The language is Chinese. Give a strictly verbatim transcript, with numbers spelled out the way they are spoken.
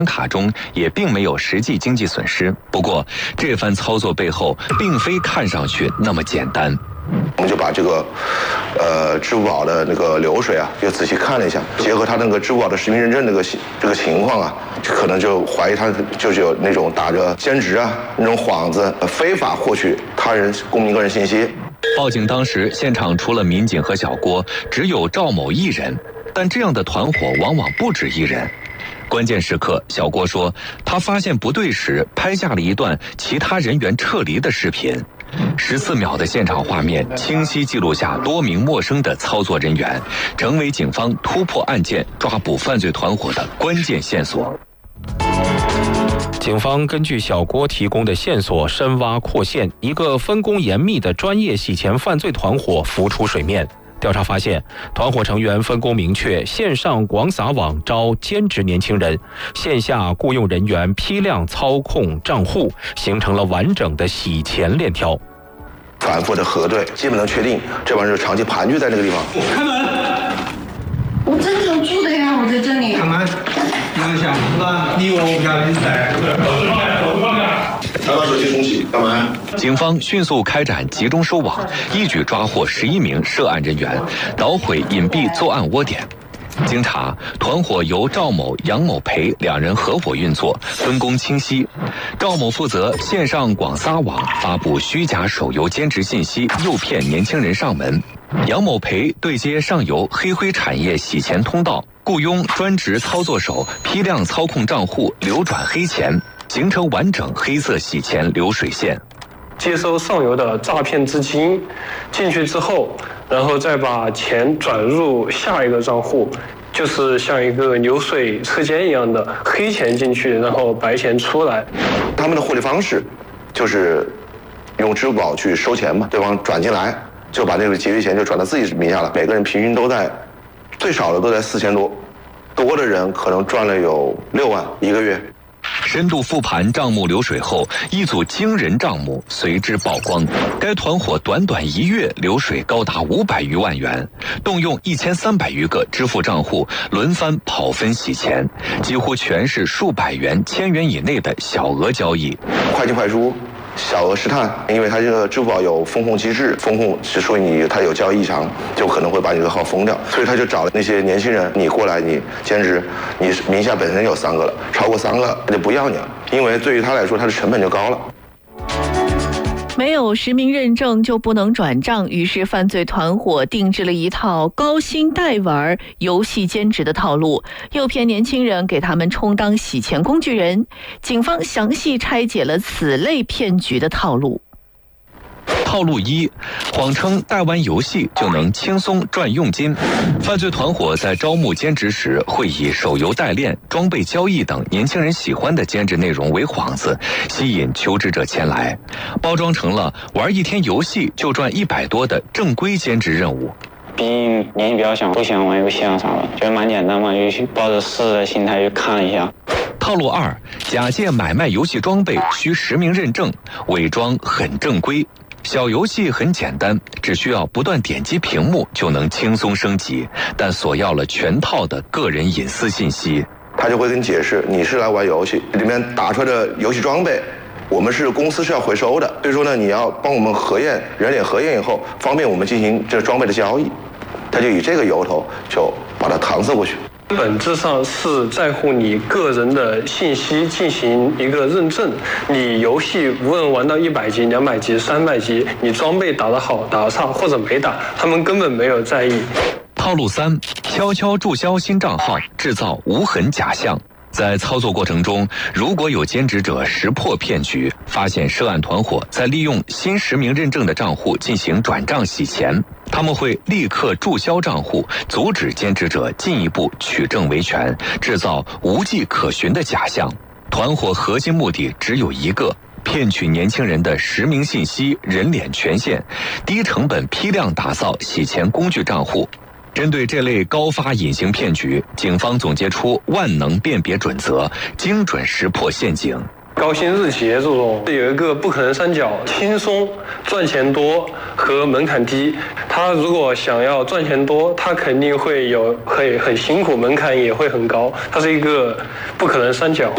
卡中也并没有实际经济损失。不过，这番操作背后并非看上去那么简单。 我们就把这个，呃，支付宝的那个流水啊，又仔细看了一下，结合他那个支付宝的实名认证这个这个情况啊，就可能就怀疑他就是有那种打着兼职啊那种幌子，非法获取他人公民个人信息。 报警当时，现场除了民警和小郭，只有赵某一人，但这样的团伙往往不止一人。关键时刻，小郭说，他发现不对时，拍下了一段其他人员撤离的视频。十四秒的现场画面清晰记录下多名陌生的操作人员，成为警方突破案件、抓捕犯罪团伙的关键线索。 警方根据小郭提供的线索深挖扩线，一个分工严密的专业洗钱犯罪团伙浮出水面。调查发现，团伙成员分工明确，线上广撒网招兼职年轻人，线下雇佣人员批量操控账户，形成了完整的洗钱链条。 反复的核对，基本能确定这帮人长期盘踞在那个地方。 开门！ 我正常住的呀，我在这里。 开门！你想那你以为我不晓得你在？ 拿到手机重启，干嘛？ 警方迅速开展集中收网，一举抓获十一名涉案人员，捣毁隐蔽作案窝点。经查，团伙由赵某、杨某培两人合伙运作，分工清晰。赵某负责线上广撒网，发布虚假手游兼职信息，诱骗年轻人上门；杨某培对接上游黑灰产业洗钱通道，雇佣专职操作手，批量操控账户，流转黑钱，形成完整黑色洗钱流水线。 接收上游的诈骗资金，进去之后，然后再把钱转入下一个账户，就是像一个流水车间一样的，黑钱进去，然后白钱出来。 他们的获利方式就是用支付宝去收钱嘛，对方转进来就把那个结余钱就转到自己名下了，每个人平均都在最少的都在四千多，多的人可能赚了有六万一个月。 深度复盘账目流水后，一组惊人账目随之曝光。该团伙短短一月流水高达五百余万元，动用一千三百余个支付账户，轮番跑分洗钱，几乎全是数百元、千元以内的小额交易。 快进快出，小额试探，因为它这个支付宝有风控机制，风控是说你它有交易异常，就可能会把你的号封掉，所以他就找了那些年轻人，你过来你兼职，你名下本身有三个了，超过三个他就不要你了，因为对于他来说，他的成本就高了。 没有实名认证就不能转账，于是犯罪团伙定制了一套高薪代玩游戏兼职的套路，诱骗年轻人给他们充当洗钱工具人。警方详细拆解了此类骗局的套路。 套路一，谎称代玩游戏就能轻松赚佣金。犯罪团伙在招募兼职时，会以手游代练、装备交易等年轻人喜欢的兼职内容为幌子，吸引求职者前来，包装成了玩一天游戏就赚一百多的正规兼职任务。 毕竟年纪比较小，不喜欢玩游戏啊啥的，觉得蛮简单嘛，就抱着试的心态去看了一下。 套路二，假借买卖游戏装备需实名认证，伪装很正规。小游戏很简单，只需要不断点击屏幕就能轻松升级，但索要了全套的个人隐私信息。 他就会跟你解释，你是来玩游戏，里面打出来的游戏装备，我们是公司是要回收的，所以说呢，你要帮我们核验，人脸核验以后，方便我们进行这装备的交易。他就以这个由头就把它搪塞过去。 本质上是在乎你个人的信息进行一个认证。你游戏无论玩到一百级、两百级、三百级，你装备打得好、打得差或者没打，他们根本没有在意。 套路三，悄悄注销新账号，制造无痕假象。在操作过程中，如果有兼职者识破骗局，发现涉案团伙在利用新实名认证的账户进行转账洗钱，他们会立刻注销账户，阻止兼职者进一步取证维权，制造无迹可寻的假象。团伙核心目的只有一个，骗取年轻人的实名信息、人脸权限，低成本批量打造洗钱工具账户。针对这类高发隐形骗局，警方总结出万能辨别准则，精准识破陷阱。 高薪日结这种，有一个不可能三角：轻松、赚钱多和门槛低。他如果想要赚钱多，他肯定会有会很辛苦，门槛也会很高，它是一个不可能三角。